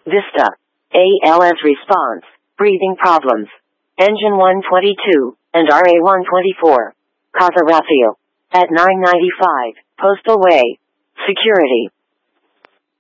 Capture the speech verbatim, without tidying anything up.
Vista. A L S response. Breathing problems. Engine one twenty-two, and R A one twenty-four. Casa Rafael. At nine ninety-five, Postal Way. Security.